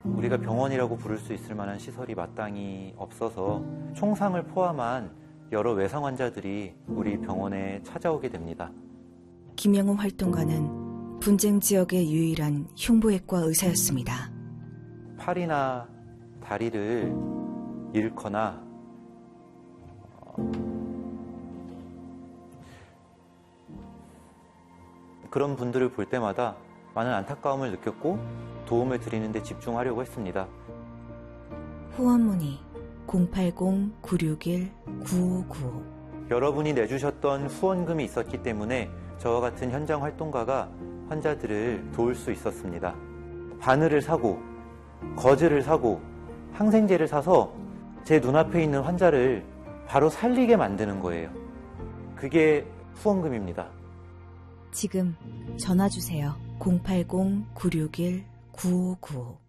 우리가 병원이라고 부를 수 있을 만한 시설이 마땅히 없어서 총상을 포함한 여러 외상 환자들이 우리 병원에 찾아오게 됩니다. 김영호 활동가는 분쟁 지역의 유일한 흉부외과 의사였습니다. 팔이나 다리를 잃거나 그런 분들을 볼 때마다 많은 안타까움을 느꼈고 도움을 드리는 데 집중하려고 했습니다. 후원 문의 080-961-9595. 여러분이 내주셨던 후원금이 있었기 때문에 저와 같은 현장 활동가가 환자들을 도울 수 있었습니다. 바늘을 사고 거즈를 사고 항생제를 사서 제 눈앞에 있는 환자를 바로 살리게 만드는 거예요. 그게 후원금입니다. 지금 전화 주세요. 080-961-9595.